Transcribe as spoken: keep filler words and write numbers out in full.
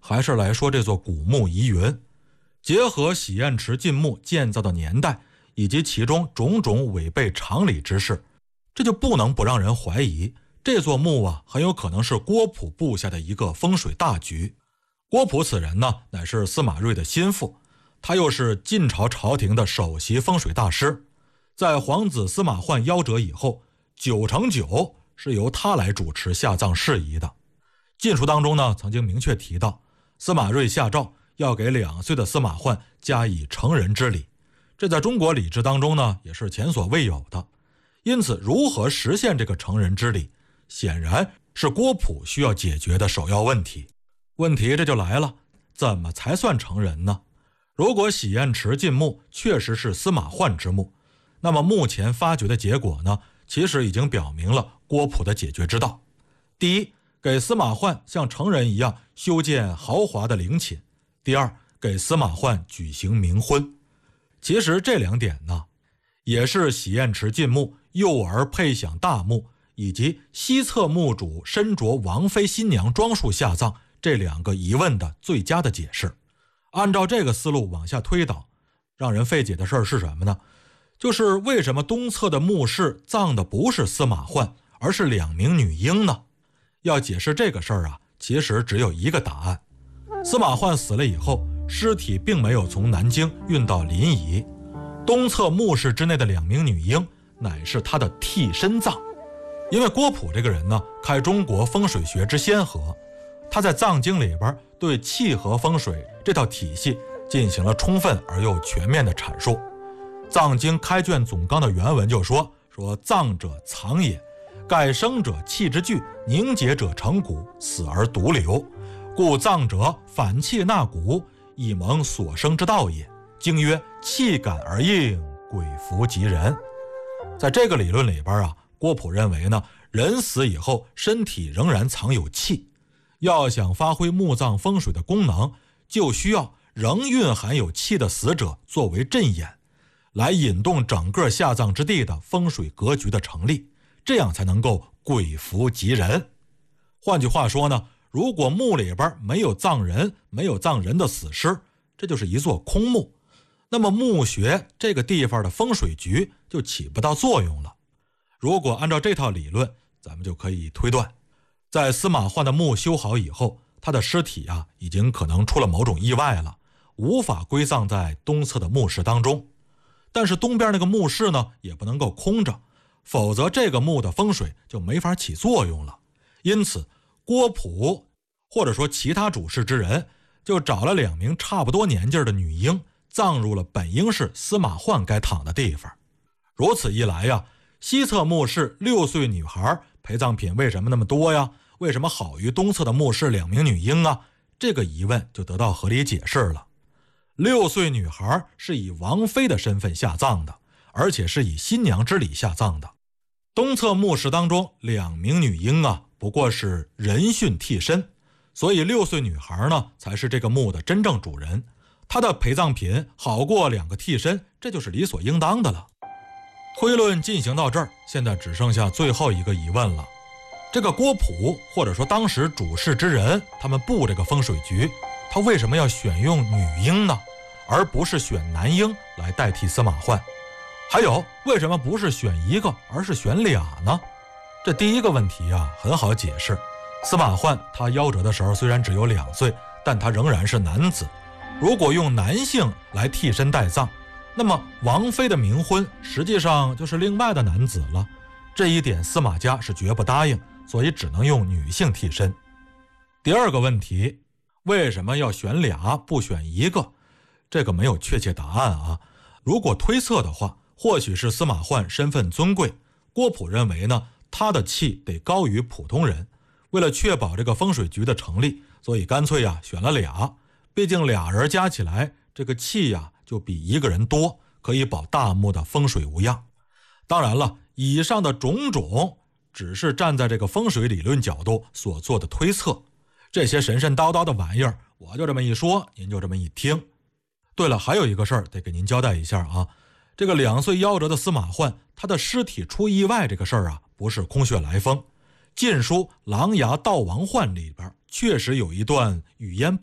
还是来说这座古墓疑云。结合喜宴池晋墓建造的年代以及其中种种违背常理之事，这就不能不让人怀疑这座墓啊很有可能是郭璞布下的一个风水大局。郭璞此人呢，乃是司马睿的心腹，他又是晋朝朝廷的首席风水大师。在皇子司马焕夭折以后，九成九是由他来主持下葬事宜的。晋书当中呢，曾经明确提到，司马睿下诏要给两岁的司马焕加以成人之礼，这在中国礼制当中呢，也是前所未有的。因此，如何实现这个成人之礼，显然是郭璞需要解决的首要问题。问题这就来了，怎么才算成人呢？如果喜宴池晋墓确实是司马焕之墓，那么目前发掘的结果呢，其实已经表明了郭璞的解决之道。第一，给司马焕像成人一样修建豪华的陵寝；第二，给司马焕举行冥婚。其实这两点呢，也是喜宴池晋墓幼儿配享大墓以及西侧墓主身着王妃新娘装束下葬这两个疑问的最佳的解释。按照这个思路往下推导，让人费解的事儿是什么呢？就是为什么东侧的墓室葬的不是司马焕，而是两名女婴呢？要解释这个事儿啊，其实只有一个答案。司马焕死了以后，尸体并没有从南京运到临沂，东侧墓室之内的两名女婴乃是他的替身葬。因为郭璞这个人呢，开中国风水学之先河，他在藏经里边对气和风水这套体系进行了充分而又全面的阐述。藏经开卷总纲的原文就说说藏者藏也，盖生者气之具，凝结者成骨，死而独留，故藏者反气纳骨，以蒙所生之道也。经曰气感而应，鬼符及人。在这个理论里边啊，郭璞认为呢，人死以后身体仍然藏有气，要想发挥墓葬风水的功能，就需要仍蕴含有气的死者作为阵眼，来引动整个下葬之地的风水格局的成立，这样才能够鬼符及人。换句话说呢，如果墓里边没有葬人，没有葬人的死尸，这就是一座空墓，那么墓穴这个地方的风水局就起不到作用了。如果按照这套理论，咱们就可以推断，在司马焕的墓修好以后，他的尸体啊已经可能出了某种意外了，无法归葬在东侧的墓室当中。但是东边那个墓室呢，也不能够空着，否则这个墓的风水就没法起作用了。因此郭璞或者说其他主事之人就找了两名差不多年纪的女婴，葬入了本应是司马焕该躺的地方。如此一来呀，西侧墓室六岁女孩陪葬品为什么那么多呀？为什么好于东侧的墓室两名女婴啊？这个疑问就得到合理解释了。六岁女孩是以王妃的身份下葬的，而且是以新娘之礼下葬的。东侧墓室当中两名女婴啊，不过是人殉替身，所以六岁女孩呢才是这个墓的真正主人。她的陪葬品好过两个替身，这就是理所应当的了。推论进行到这儿，现在只剩下最后一个疑问了。这个郭璞或者说当时主事之人，他们布这个风水局，他为什么要选用女婴呢，而不是选男婴来代替司马焕？还有为什么不是选一个而是选俩呢？这第一个问题啊很好解释，司马焕他夭折的时候虽然只有两岁，但他仍然是男子，如果用男性来替身代葬，那么王妃的冥婚实际上就是另外的男子了，这一点司马家是绝不答应，所以只能用女性替身。第二个问题，为什么要选俩不选一个？这个没有确切答案啊。如果推测的话，或许是司马焕身份尊贵，郭璞认为呢，他的气得高于普通人，为了确保这个风水局的成立，所以干脆啊选了俩。毕竟俩人加起来这个气呀、啊、就比一个人多，可以保大墓的风水无恙。当然了，以上的种种只是站在这个风水理论角度所做的推测，这些神神叨叨的玩意儿我就这么一说，您就这么一听。对了，还有一个事儿得给您交代一下啊，这个两岁夭折的司马焕，他的尸体出意外这个事儿啊，不是空穴来风。晋书《琅琊悼王奂》里边确实有一段语焉